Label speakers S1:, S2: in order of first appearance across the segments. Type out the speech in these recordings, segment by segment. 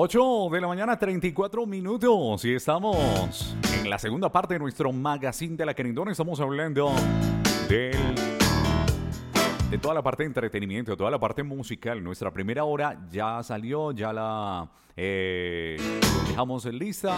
S1: 8 de la mañana, 34 minutos. Y estamos en la segunda parte de nuestro magazine de la Querendona. Estamos hablando de toda la parte de entretenimiento, de toda la parte musical. Nuestra primera hora ya salió, ya la dejamos en lista.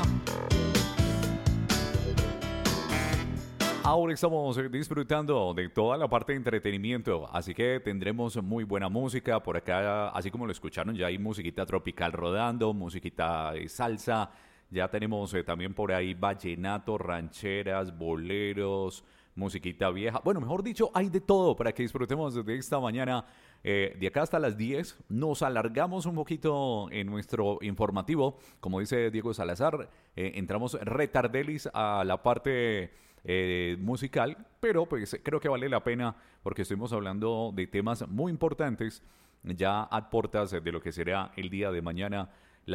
S1: Ahora estamos disfrutando de toda la parte de entretenimiento, así que tendremos muy buena música por acá, así como lo escucharon, ya hay musiquita tropical rodando, musiquita de salsa, ya tenemos también por ahí vallenato, rancheras, boleros, musiquita vieja, bueno, mejor dicho, hay de todo para que disfrutemos desde esta mañana, de acá hasta las 10, nos alargamos un poquito en nuestro informativo, como dice Diego Salazar, entramos retardelis a la parte musical, pero pues creo que vale la pena porque estuvimos hablando de temas muy importantes ya a puertas de lo que será el día de mañana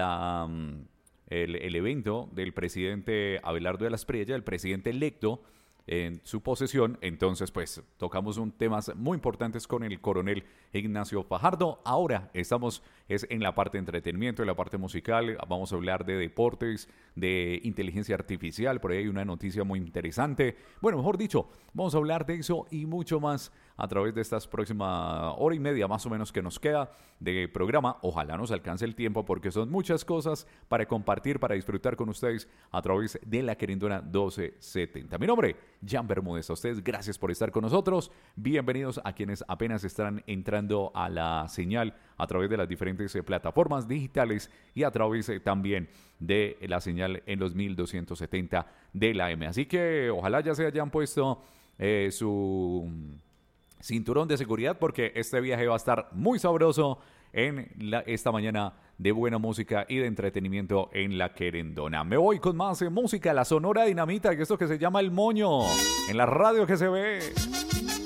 S1: el evento del presidente Abelardo de las Priella, el presidente electo en su posesión. Entonces pues tocamos temas muy importantes con el coronel Ignacio Fajardo. Ahora estamos en la parte de entretenimiento, en la parte musical, vamos a hablar de deportes, de inteligencia artificial, por ahí hay una noticia muy interesante. Bueno, mejor dicho, vamos a hablar de eso y mucho más a través de estas próximas hora y media más o menos que nos queda de programa. Ojalá nos alcance el tiempo porque son muchas cosas para compartir, para disfrutar con ustedes a través de la Querendona 1270. Mi nombre, Jan Bermúdez. A ustedes, gracias por estar con nosotros. Bienvenidos a quienes apenas están entrando a la señal a través de las diferentes plataformas digitales y a través también de la señal en los 1270 de la M. Así que ojalá ya se hayan puesto su cinturón de seguridad porque este viaje va a estar muy sabroso esta mañana de buena música y de entretenimiento en la Querendona. Me voy con más música, la Sonora Dinamita, y esto que se llama El Moño, en la radio que se ve.